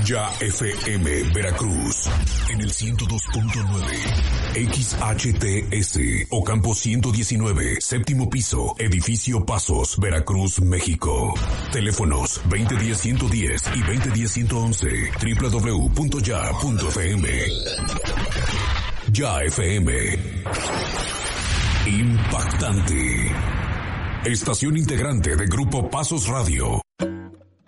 Ya FM Veracruz en el 102.9 XHTS Ocampo 119, séptimo piso, edificio Pasos, Veracruz, México. Teléfonos 2010-110 y 2010-111, www.ya.fm. Ya FM. Impactante. Estación integrante de Grupo Pasos Radio.